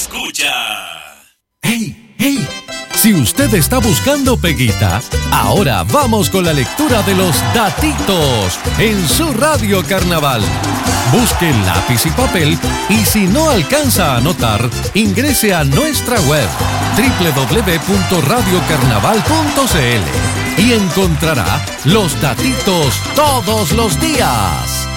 escucha. ¡Hey, hey! Si usted está buscando peguita, ahora vamos con la lectura de los datitos en su Radio Carnaval. Busque lápiz y papel y si no alcanza a anotar, ingrese a nuestra web www.radiocarnaval.cl y encontrará los datitos todos los días.